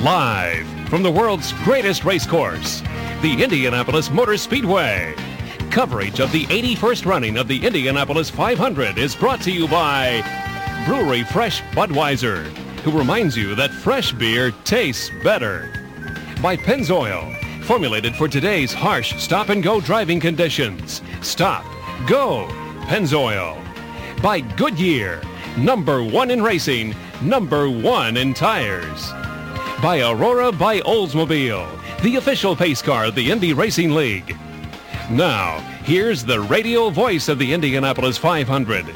Live from the world's greatest race course, the Indianapolis Motor Speedway. Coverage of the 81st running of the Indianapolis 500 is brought to you by Brewery Fresh Budweiser, who reminds you that fresh beer tastes better. By Pennzoil, formulated for today's harsh stop-and-go driving conditions. Stop. Go. Pennzoil. By Goodyear, #1 in racing, #1 in tires. By Aurora by Oldsmobile, the official pace car of the Indy Racing League. Now, here's the radio voice of the Indianapolis 500,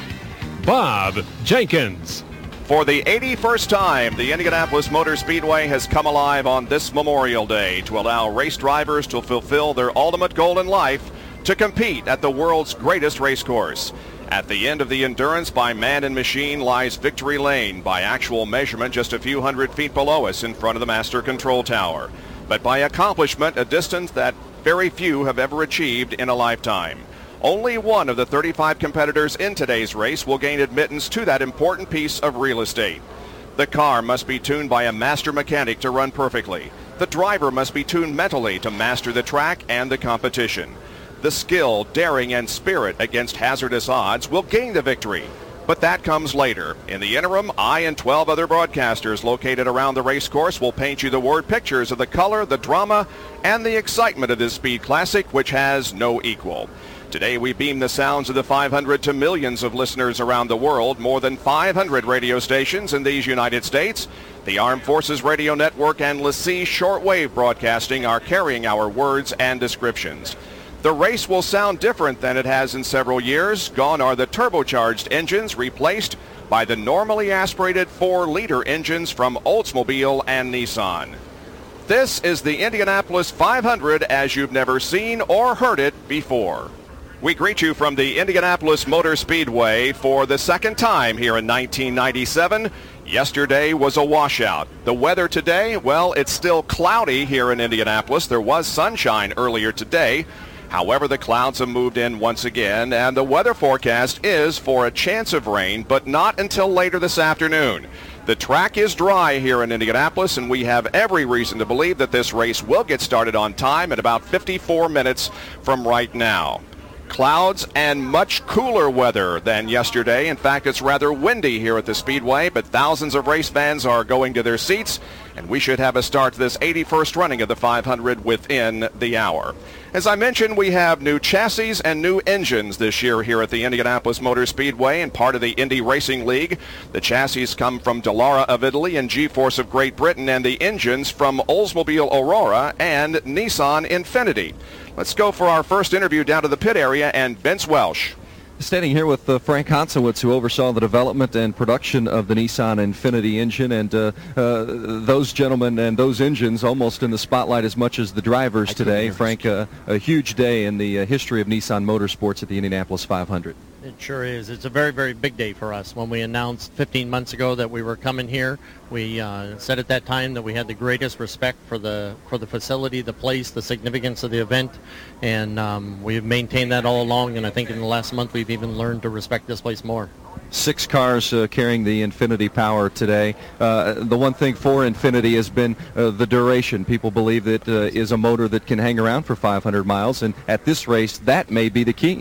Bob Jenkins. For the 81st time, the Indianapolis Motor Speedway has come alive on this Memorial Day to allow race drivers to fulfill their ultimate goal in life, to compete at the world's greatest race course. At the end of the endurance by man and machine lies victory lane, by actual measurement just a few hundred feet below us in front of the Master Control Tower. But by accomplishment, a distance that very few have ever achieved in a lifetime. Only one of the 35 competitors in today's race will gain admittance to that important piece of real estate. The car must be tuned by a master mechanic to run perfectly. The driver must be tuned mentally to master the track and the competition. The skill, daring, and spirit against hazardous odds will gain the victory. But that comes later. In the interim, I and 12 other broadcasters located around the race course will paint you the word pictures of the color, the drama, and the excitement of this speed classic, which has no equal. Today we beam the sounds of the 500 to millions of listeners around the world, more than 500 radio stations in these United States. The Armed Forces Radio Network and LaCie Shortwave Broadcasting are carrying our words and descriptions. The race will sound different than it has in several years. Gone are the turbocharged engines, replaced by the normally aspirated 4-liter engines from Oldsmobile and Nissan. This is the Indianapolis 500 as you've never seen or heard it before. We greet you from the Indianapolis Motor Speedway for the second time here in 1997. Yesterday was a washout. The weather today, well, it's still cloudy here in Indianapolis. There was sunshine earlier today. However, the clouds have moved in once again, and the weather forecast is for a chance of rain, but not until later this afternoon. The track is dry here in Indianapolis, and we have every reason to believe that this race will get started on time at about 54 minutes from right now. Clouds and much cooler weather than yesterday. In fact, it's rather windy here at the Speedway, but thousands of race fans are going to their seats, and we should have a start to this 81st running of the 500 within the hour. As I mentioned, we have new chassis and new engines this year here at the Indianapolis Motor Speedway and part of the Indy Racing League. The chassis come from Dallara of Italy and G-Force of Great Britain, and the engines from Oldsmobile Aurora and Nissan Infiniti. Let's go for our first interview down to the pit area and Vince Welsh. Standing here with Frank Hansowitz, who oversaw the development and production of the Nissan Infiniti engine, and those gentlemen and those engines almost in the spotlight as much as the drivers today. Frank, a huge day in the history of Nissan Motorsports at the Indianapolis 500. It sure is. It's a very, very big day for us. When we announced 15 months ago that we were coming here, we said at that time that we had the greatest respect for the facility, the place, the significance of the event, and we've maintained that all along, and I think in the last month we've even learned to respect this place more. 6 cars carrying the Infiniti power today. The one thing for Infiniti has been the duration. People believe that is a motor that can hang around for 500 miles, and at this race, that may be the key.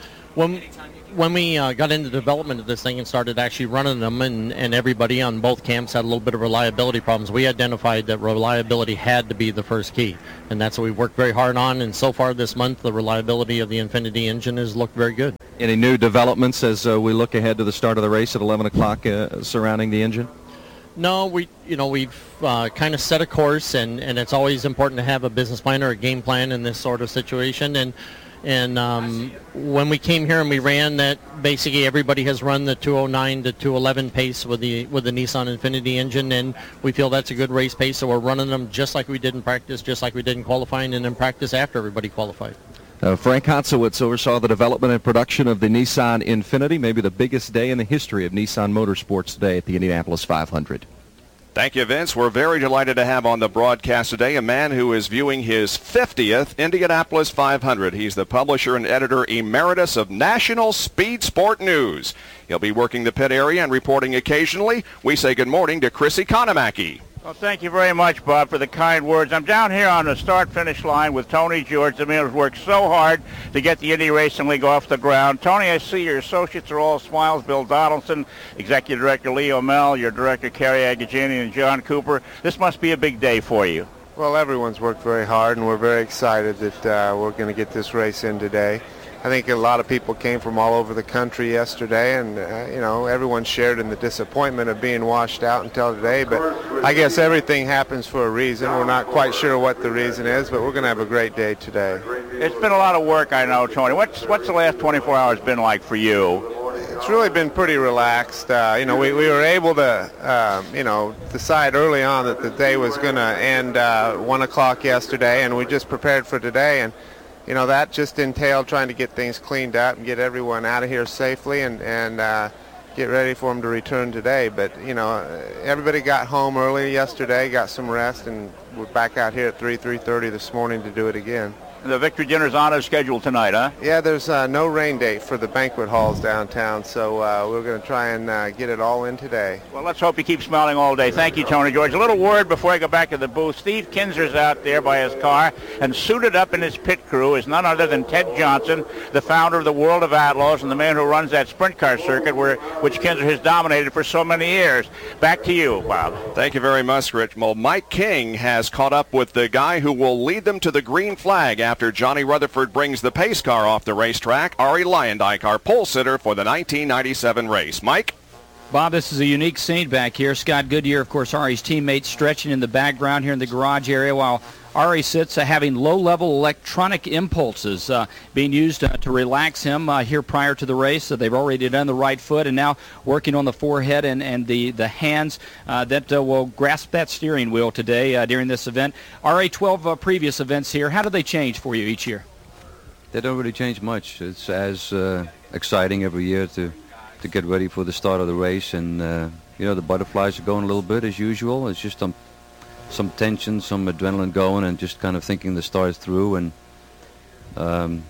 When we got into development of this thing and started actually running them, and everybody on both camps had a little bit of reliability problems, we identified that reliability had to be the first key, and that's what we worked very hard on, and so far this month the reliability of the Infiniti engine has looked very good. Any new developments as we look ahead to the start of the race at 11 o'clock surrounding the engine? No, we've kind of set a course, and it's always important to have a business plan or a game plan in this sort of situation, and when we came here and we ran that, basically everybody has run the 209 to 211 pace with the Nissan Infiniti engine, and we feel that's a good race pace, so we're running them just like we did in practice, just like we did in qualifying, and in practice after everybody qualified. Frank Hansowitz oversaw the development and production of the Nissan Infiniti, maybe the biggest day in the history of Nissan Motorsports today at the Indianapolis 500. Thank you, Vince. We're very delighted to have on the broadcast today a man who is viewing his 50th Indianapolis 500. He's the publisher and editor emeritus of National Speed Sport News. He'll be working the pit area and reporting occasionally. We say good morning to Chris Economaki. Well, thank you very much, Bob, for the kind words. I'm down here on the start-finish line with Tony George. The man who's worked so hard to get the Indy Racing League off the ground. Tony, I see your associates are all smiles. Bill Donaldson, Executive Director Leo Mel, your Director Kerry Agajanian, and John Cooper. This must be a big day for you. Well, everyone's worked very hard, and we're very excited that we're going to get this race in today. I think a lot of people came from all over the country yesterday, and everyone shared in the disappointment of being washed out until today. But I guess everything happens for a reason. We're not quite sure what the reason is, but we're going to have a great day today. It's been a lot of work, I know, Tony. What's the last 24 hours been like for you? It's really been pretty relaxed. We were able to, decide early on that the day was going to end 1 o'clock yesterday, and we just prepared for today. And that just entailed trying to get things cleaned up and get everyone out of here safely and get ready for them to return today. But, everybody got home early yesterday, got some rest, and we're back out here at 3:30 this morning to do it again. The victory dinner's on as scheduled tonight, huh? Yeah, there's no rain date for the banquet halls downtown, so we're going to try and get it all in today. Well, let's hope you keep smiling all day. Thank you, Tony George. A little word before I go back to the booth. Steve Kinser's out there by his car, and suited up in his pit crew is none other than Ted Johnson, the founder of the World of Outlaws and the man who runs that sprint car circuit which Kinser has dominated for so many years. Back to you, Bob. Thank you very much, Rich. Well, Mike King has caught up with the guy who will lead them to the green flag after Johnny Rutherford brings the pace car off the racetrack. Ari Leyendijk, our pole sitter for the 1997 race. Mike? Bob, this is a unique scene back here. Scott Goodyear, of course, Ari's teammate, stretching in the background here in the garage area while Ari sits having low-level electronic impulses being used to relax him here prior to the race. So they've already done the right foot and now working on the forehead and the hands that will grasp that steering wheel today during this event. Ari, 12 previous events here. How do they change for you each year? They don't really change much. It's as exciting every year to get ready for the start of the race. And, the butterflies are going a little bit as usual. It's just some tension, some adrenaline going, and just kind of thinking the start through, and going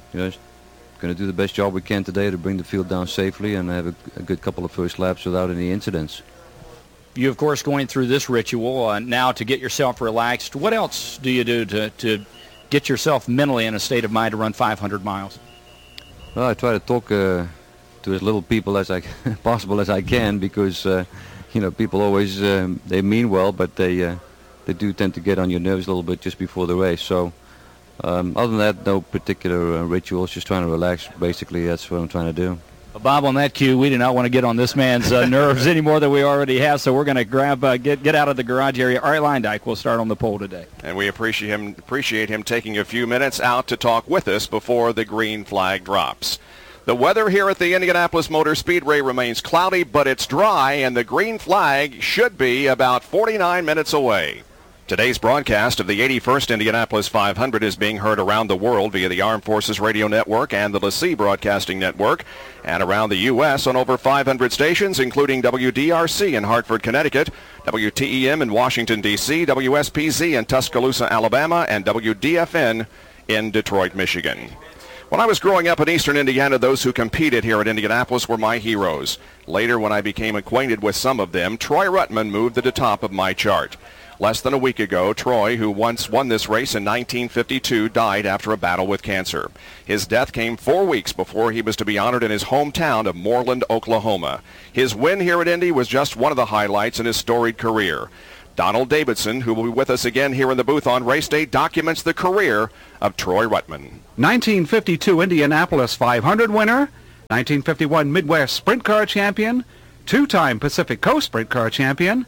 to do the best job we can today to bring the field down safely and have a good couple of first laps without any incidents. You, of course, going through this ritual now to get yourself relaxed. What else do you do to get yourself mentally in a state of mind to run 500 miles? Well, I try to talk to as little people as possible as I can, because people always they mean well, but they do tend to get on your nerves a little bit just before the race. So other than that, no particular rituals, just trying to relax. Basically, that's what I'm trying to do. Bob, on that cue, we do not want to get on this man's nerves any more than we already have, so we're going to get out of the garage area. Ari Leyendijk will start on the pole today. And we appreciate him taking a few minutes out to talk with us before the green flag drops. The weather here at the Indianapolis Motor Speedway remains cloudy, but it's dry, and the green flag should be about 49 minutes away. Today's broadcast of the 81st Indianapolis 500 is being heard around the world via the Armed Forces Radio Network and the LaCie Broadcasting Network, and around the U.S. on over 500 stations, including WDRC in Hartford, Connecticut, WTEM in Washington, D.C., WSPZ in Tuscaloosa, Alabama, and WDFN in Detroit, Michigan. When I was growing up in eastern Indiana, those who competed here at Indianapolis were my heroes. Later, when I became acquainted with some of them, Troy Ruttman moved to the top of my chart. Less than a week ago, Troy, who once won this race in 1952, died after a battle with cancer. His death came 4 weeks before he was to be honored in his hometown of Moreland, Oklahoma. His win here at Indy was just one of the highlights in his storied career. Donald Davidson, who will be with us again here in the booth on race day, documents the career of Troy Ruttman. 1952 Indianapolis 500 winner, 1951 Midwest Sprint Car champion, two-time Pacific Coast Sprint Car champion,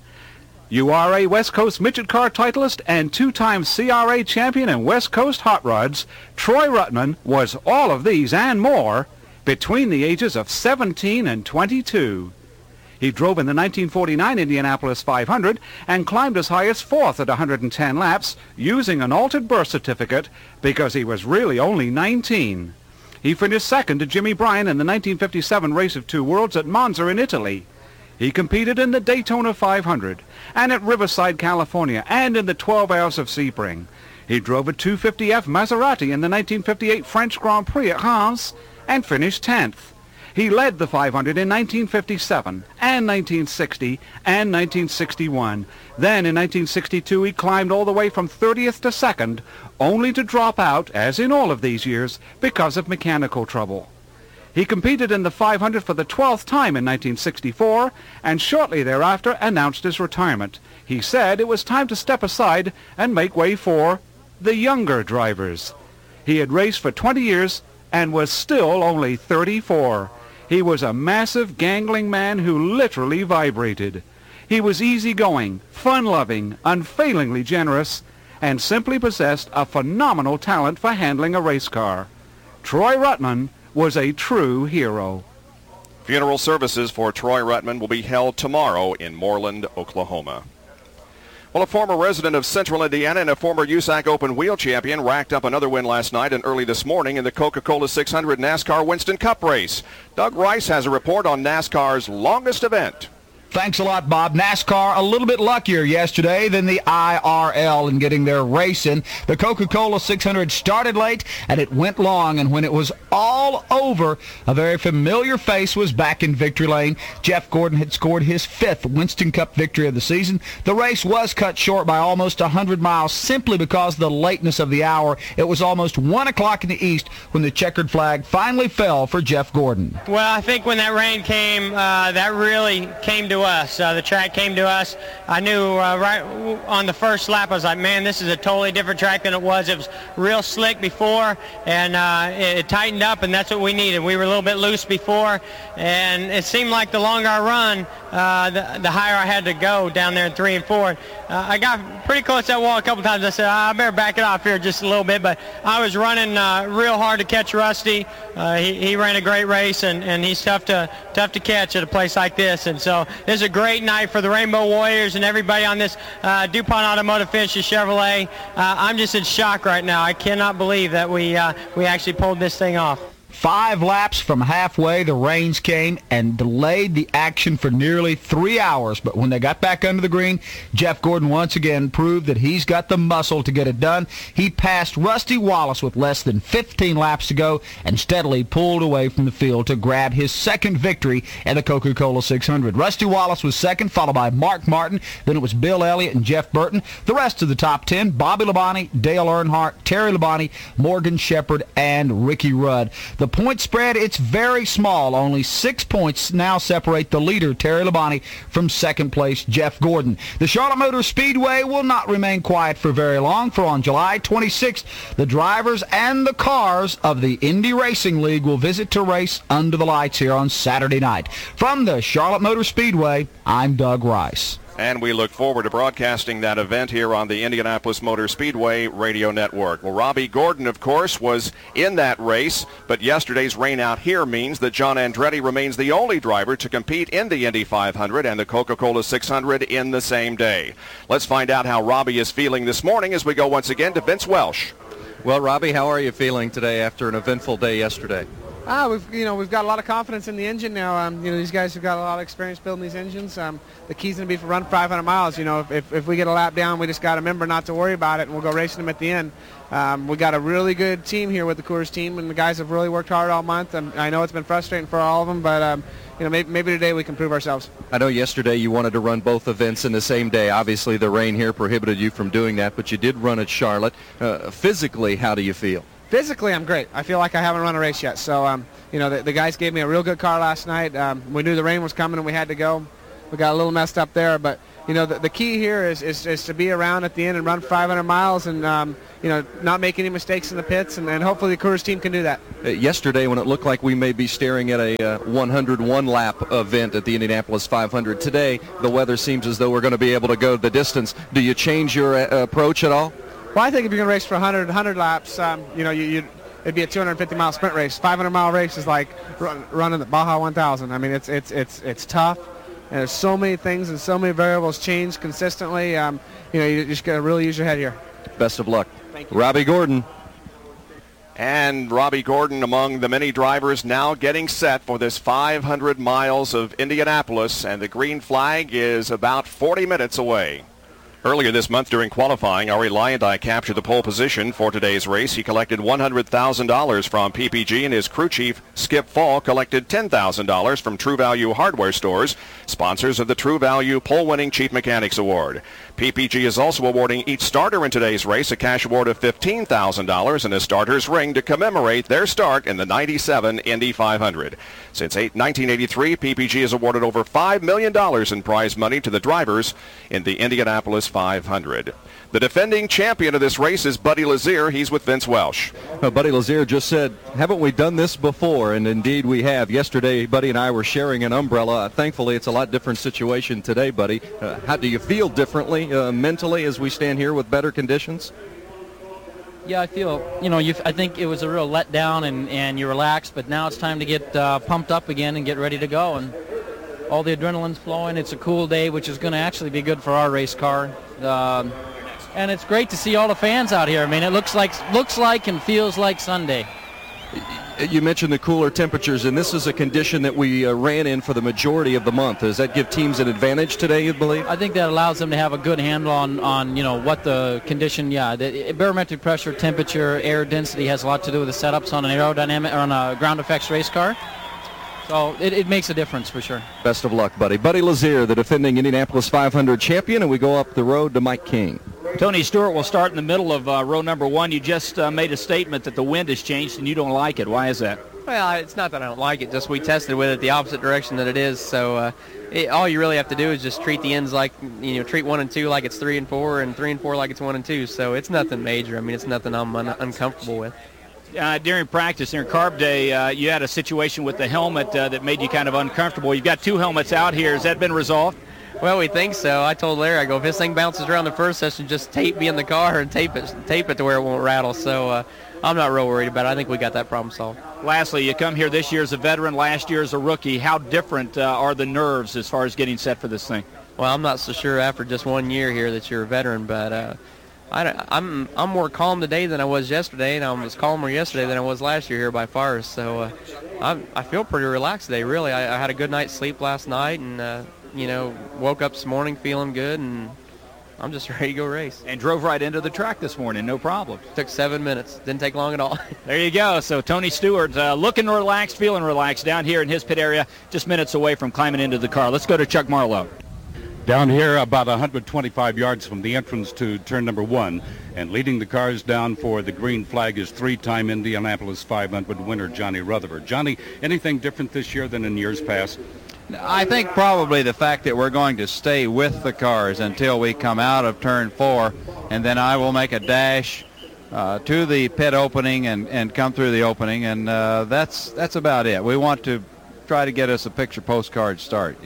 URA West Coast Midget Car titleist, and two-time CRA champion in West Coast Hot Rods. Troy Ruttman was all of these and more between the ages of 17 and 22. He drove in the 1949 Indianapolis 500 and climbed as high as fourth at 110 laps using an altered birth certificate because he was really only 19. He finished second to Jimmy Bryan in the 1957 Race of Two Worlds at Monza in Italy. He competed in the Daytona 500 and at Riverside, California, and in the 12 Hours of Sebring. He drove a 250F Maserati in the 1958 French Grand Prix at Reims and finished 10th. He led the 500 in 1957 and 1960 and 1961. Then in 1962 he climbed all the way from 30th to 2nd, only to drop out, as in all of these years, because of mechanical trouble. He competed in the 500 for the 12th time in 1964 and shortly thereafter announced his retirement. He said it was time to step aside and make way for the younger drivers. He had raced for 20 years and was still only 34. He was a massive, gangling man who literally vibrated. He was easygoing, fun-loving, unfailingly generous, and simply possessed a phenomenal talent for handling a race car. Troy Ruttman was a true hero. Funeral services for Troy Ruttman will be held tomorrow in Moreland, Oklahoma. Well, a former resident of Central Indiana and a former USAC Open Wheel champion racked up another win last night and early this morning in the Coca-Cola 600 NASCAR Winston Cup race. Doug Rice has a report on NASCAR's longest event. Thanks a lot, Bob. NASCAR a little bit luckier yesterday than the IRL in getting their race in. The Coca-Cola 600 started late, and it went long, and when it was all over, a very familiar face was back in victory lane. Jeff Gordon had scored his 5th Winston Cup victory of the season. The race was cut short by almost 100 miles simply because of the lateness of the hour. It was almost 1 o'clock in the east when the checkered flag finally fell for Jeff Gordon. Well, I think when that rain came, that really came to us. The track came to us. I knew right on the first lap, I was like, man, this is a totally different track than it was. It was real slick before, and it tightened up, and that's what we needed. We were a little bit loose before, and it seemed like the longer I run, the higher I had to go down there in 3 and 4. I got pretty close to that wall a couple times. I said, I better back it off here just a little bit, but I was running real hard to catch Rusty. He ran a great race, and he's tough to catch at a place like this. And so this is a great night for the Rainbow Warriors and everybody on this DuPont Automotive Finishes Chevrolet. I'm just in shock right now. I cannot believe that we actually pulled this thing off. 5 laps from halfway, the rains came and delayed the action for nearly 3 hours. But when they got back under the green, Jeff Gordon once again proved that he's got the muscle to get it done. He passed Rusty Wallace with less than 15 laps to go and steadily pulled away from the field to grab his 2nd victory in the Coca-Cola 600. Rusty Wallace was 2nd, followed by Mark Martin. Then it was Bill Elliott and Jeff Burton. The rest of the top 10, Bobby Labonte, Dale Earnhardt, Terry Labonte, Morgan Shepherd, and Ricky Rudd. The point spread, it's very small. Only 6 points now separate the leader, Terry Labonte, from 2nd place, Jeff Gordon. The Charlotte Motor Speedway will not remain quiet for very long, for on July 26th, the drivers and the cars of the Indy Racing League will visit to race under the lights here on Saturday night. From the Charlotte Motor Speedway, I'm Doug Rice. And we look forward to broadcasting that event here on the Indianapolis Motor Speedway Radio Network. Well, Robbie Gordon, of course, was in that race, but yesterday's rain out here means that John Andretti remains the only driver to compete in the Indy 500 and the Coca-Cola 600 in the same day. Let's find out how Robbie is feeling this morning as we go once again to Vince Welsh. Well, Robbie, how are you feeling today after an eventful day yesterday? We've got a lot of confidence in the engine now. These guys have got a lot of experience building these engines. The key's going to be to run 500 miles. If we get a lap down, we just got to remember not to worry about it, and we'll go racing them at the end. We got a really good team here with the Coors team, and the guys have really worked hard all month. I know it's been frustrating for all of them, but maybe today we can prove ourselves. I know yesterday you wanted to run both events in the same day. Obviously, the rain here prohibited you from doing that, but you did run at Charlotte. Physically, how do you feel? Physically, I'm great. I feel like I haven't run a race yet. So, the guys gave me a real good car last night. We knew the rain was coming and we had to go. We got a little messed up there, but the key here is to be around at the end and run 500 miles and not make any mistakes in the pits, and hopefully the Coors team can do that. Yesterday, when it looked like we may be staring at a 101 lap event at the Indianapolis 500, today the weather seems as though we're going to be able to go the distance. Do you change your approach at all? Well, I think if you're going to race for 100 laps, it'd be a 250-mile sprint race. 500-mile race is like running the Baja 1000. I mean, it's tough, and there's so many things and so many variables change consistently. You just got to really use your head here. Best of luck. Thank you. Robbie Gordon. And Robbie Gordon among the many drivers now getting set for this 500 miles of Indianapolis, and the green flag is about 40 minutes away. Earlier this month during qualifying, Ari Lyondike captured the pole position for today's race. He collected $100,000 from PPG, and his crew chief, Skip Fall, collected $10,000 from True Value Hardware Stores, sponsors of the True Value Pole-Winning Chief Mechanics Award. PPG is also awarding each starter in today's race a cash award of $15,000 and a starter's ring to commemorate their start in the 97 Indy 500. Since 1983, PPG has awarded over $5 million in prize money to the drivers in the Indianapolis 500. The defending champion of this race is Buddy Lazier. He's with Vince Welsh. Buddy Lazier just said, haven't we done this before? And indeed we have. Yesterday, Buddy and I were sharing an umbrella. Thankfully, it's a lot different situation today, Buddy. How do you feel differently mentally as we stand here with better conditions? Yeah, I feel, I think it was a real letdown and you relaxed, but now it's time to get pumped up again and get ready to go. And all the adrenaline's flowing. It's a cool day, which is going to actually be good for our race car. And it's great to see all the fans out here. I mean, it looks like and feels like Sunday. You mentioned the cooler temperatures, and this is a condition that we ran in for the majority of the month. Does that give teams an advantage today, you believe? I think that allows them to have a good handle on what the condition, the barometric pressure, temperature, air density has a lot to do with the setups on an aerodynamic or on a ground effects race car. So it makes a difference for sure. Best of luck, Buddy. Buddy Lazier, the defending Indianapolis 500 champion, and we go up the road to Mike King. Tony Stewart will start in the middle of row number 1. You just made a statement that the wind has changed and you don't like it. Why is that? Well, it's not that I don't like it. Just we tested with it the opposite direction that it is. So all you really have to do is just treat the ends like, treat 1 and 2 like it's 3 and 4 and 3 and 4 like it's 1 and 2. So it's nothing major. I mean, it's nothing I'm uncomfortable with. During practice, during carb day, you had a situation with the helmet that made you kind of uncomfortable. You've got 2 helmets out here. Has that been resolved? Well, we think so. I told Larry, I go, if this thing bounces around the first session, just tape me in the car and tape it to where it won't rattle. So I'm not real worried about it. I think we got that problem solved. Lastly, you come here this year as a veteran, last year as a rookie. How different are the nerves as far as getting set for this thing? Well, I'm not so sure after just 1 year here that you're a veteran, but I'm more calm today than I was yesterday, and I was calmer yesterday than I was last year here by far. So I feel pretty relaxed today, really. I had a good night's sleep last night, and woke up this morning feeling good, and I'm just ready to go race. And drove right into the track this morning, no problem. Took 7 minutes. Didn't take long at all. There you go. So Tony Stewart looking relaxed, feeling relaxed down here in his pit area, just minutes away from climbing into the car. Let's go to Chuck Marlowe. Down here about 125 yards from the entrance to turn number 1, and leading the cars down for the green flag is 3-time Indianapolis 500 winner Johnny Rutherford. Johnny, anything different this year than in years past? I think probably the fact that we're going to stay with the cars until we come out of turn 4, and then I will make a dash to the pit opening and come through the opening, and that's about it. We want to try to get us a picture postcard start.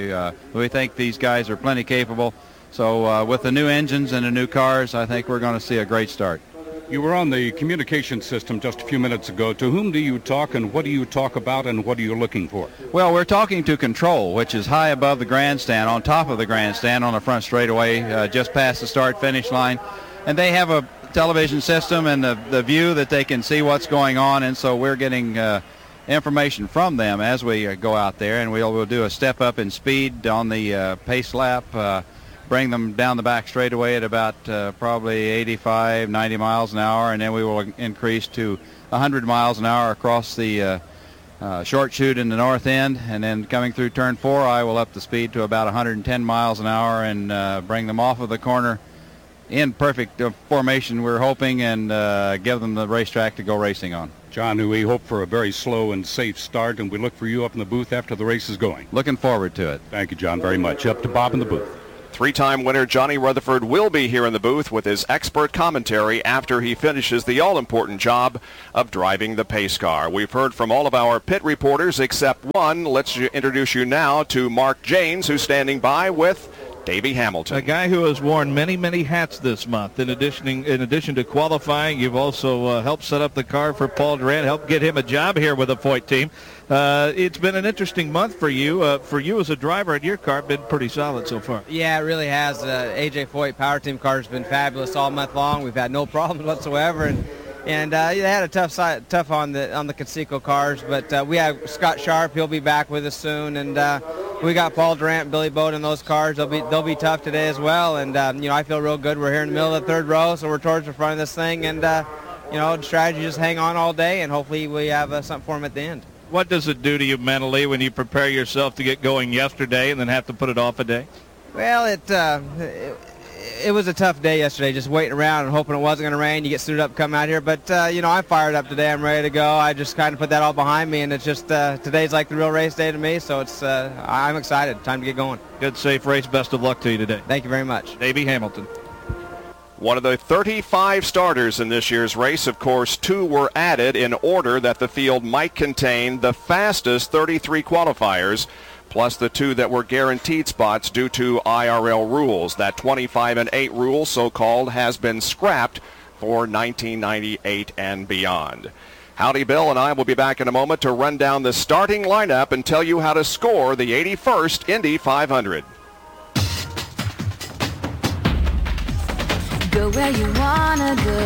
We think these guys are plenty capable. So with the new engines and the new cars, I think we're going to see a great start. You were on the communication system just a few minutes ago. To whom do you talk, and what do you talk about, and what are you looking for? Well, we're talking to control, which is high above the grandstand, on top of the grandstand on the front straightaway, just past the start-finish line. And they have a television system and the view that they can see what's going on, and so we're getting information from them as we go out there, and we'll do a step up in speed on the pace lap, bring them down the back straightaway at about probably 85, 90 miles an hour, and then we will increase to 100 miles an hour across the short chute in the north end, and then coming through turn 4, I will up the speed to about 110 miles an hour and bring them off of the corner in perfect formation, we're hoping, and give them the racetrack to go racing on. John, we hope for a very slow and safe start, and we look for you up in the booth after the race is going. Looking forward to it. Thank you, John, very much. Up to Bob in the booth. 3-time winner Johnny Rutherford will be here in the booth with his expert commentary after he finishes the all-important job of driving the pace car. We've heard from all of our pit reporters except one. Let's introduce you now to Mark Janes, who's standing by with Davey Hamilton. A guy who has worn many, many hats this month. In addition to qualifying, you've also helped set up the car for Paul Durant, helped get him a job here with the Foyt team. It's been an interesting month for you. For you as a driver, and your car been pretty solid so far. Yeah, it really has. AJ Foyt Power Team car has been fabulous all month long. We've had no problems whatsoever, and they had a tough on the Conseco cars, but we have Scott Sharp. He'll be back with us soon, and we got Paul Durant and Billy Bode in those cars. They'll be tough today as well. And, I feel real good. We're here in the middle of the third row, so we're towards the front of this thing. And, the strategy just hang on all day, and hopefully we have something for them at the end. What does it do to you mentally when you prepare yourself to get going yesterday and then have to put it off a day? Well, it was a tough day yesterday, just waiting around and hoping it wasn't going to rain. You get suited up, come out here. But, I'm fired up today. I'm ready to go. I just kind of put that all behind me, and it's just today's like the real race day to me, so it's I'm excited. Time to get going. Good, safe race. Best of luck to you today. Thank you very much. Davey Hamilton. One of the 35 starters in this year's race, of course, 2 were added in order that the field might contain the fastest 33 qualifiers, plus the 2 that were guaranteed spots due to IRL rules. That 25-8 rule, so-called, has been scrapped for 1998 and beyond. Howdy Bill and I will be back in a moment to run down the starting lineup and tell you how to score the 81st Indy 500. Go where you wanna go.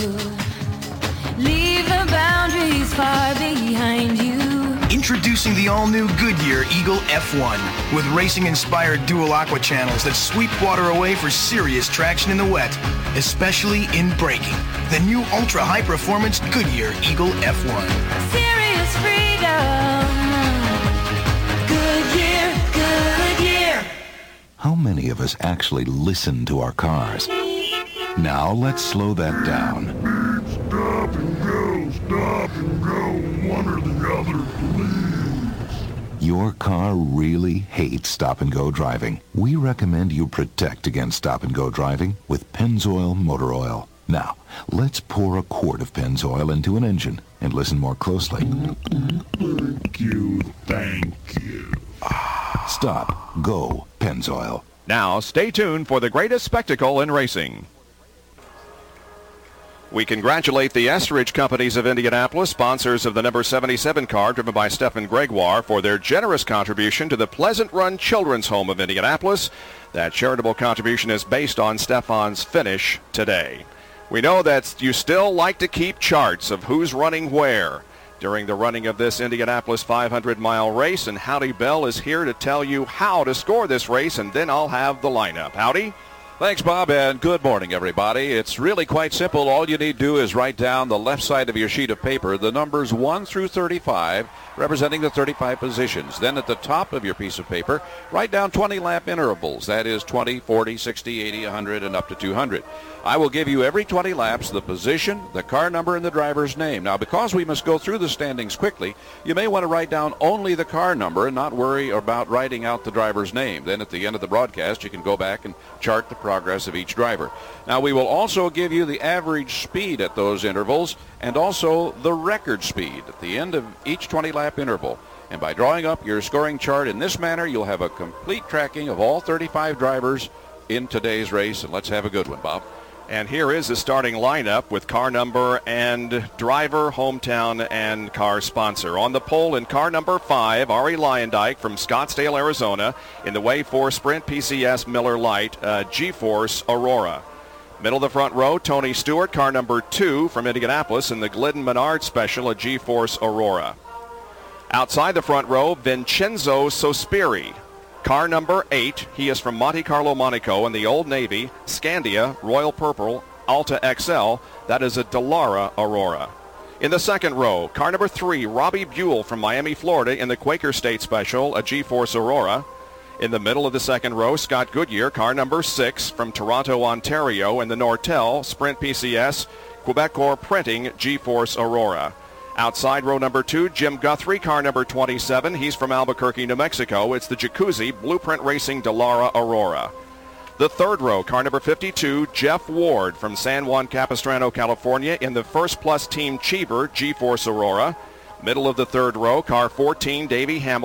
Leave the boundaries far behind you. Introducing the all-new Goodyear Eagle F1 with racing-inspired dual aqua channels that sweep water away for serious traction in the wet, especially in braking. The new ultra-high-performance Goodyear Eagle F1. Serious freedom. Goodyear, Goodyear. How many of us actually listen to our cars? Now let's slow that down. Stop and go, one or the other, please. Your car really hates stop-and-go driving. We recommend you protect against stop-and-go driving with Pennzoil Motor Oil. Now, let's pour a quart of Pennzoil into an engine and listen more closely. Thank you. Stop. Go. Pennzoil. Now, stay tuned for the greatest spectacle in racing. We congratulate the Estridge Companies of Indianapolis, sponsors of the number 77 car driven by Stefan Gregoire, for their generous contribution to the Pleasant Run Children's Home of Indianapolis. That charitable contribution is based on Stefan's finish today. We know that you still like to keep charts of who's running where during the running of this Indianapolis 500-mile race, and Howdy Bell is here to tell you how to score this race, and then I'll have the lineup. Howdy? Thanks, Bob, and good morning, everybody. It's really quite simple. All you need to do is write down the left side of your sheet of paper the numbers 1 through 35, representing the 35 positions. Then at the top of your piece of paper, write down 20 lap intervals. That is 20, 40, 60, 80, 100, and up to 200. I will give you every 20 laps the position, the car number, and the driver's name. Now, because we must go through the standings quickly, you may want to write down only the car number and not worry about writing out the driver's name. Then at the end of the broadcast, you can go back and chart the progress of each driver. Now, we will also give you the average speed at those intervals and also the record speed at the end of each 20-lap interval. And by drawing up your scoring chart in this manner, you'll have a complete tracking of all 35 drivers in today's race. And let's have a good one, Bob. And here is the starting lineup with car number and driver, hometown, and car sponsor. On the pole in car number 5, Ari Leyendijk from Scottsdale, Arizona. In the Wave 4 Sprint PCS Miller Lite, G-Force Aurora. Middle of the front row, Tony Stewart, car number 2 from Indianapolis in the Glidden Menard Special, a G-Force Aurora. Outside the front row, Vincenzo Sospiri. Car number 8, he is from Monte Carlo, Monaco in the Old Navy, Scandia, Royal Purple, Alta XL. That is a Dallara Aurora. In the second row, car number 3, Robbie Buell from Miami, Florida in the Quaker State Special, a G-Force Aurora. In the middle of the second row, Scott Goodyear, car number 6 from Toronto, Ontario in the Nortel, Sprint PCS, Quebecor Printing, G-Force Aurora. Outside row number 2, Jim Guthrie, car number 27. He's from Albuquerque, New Mexico. It's the Jacuzzi Blueprint Racing Dallara Aurora. The third row, car number 52, Jeff Ward from San Juan Capistrano, California in the First Plus Team Cheever G-Force Aurora. Middle of the third row, car 14, Davey Hamilton.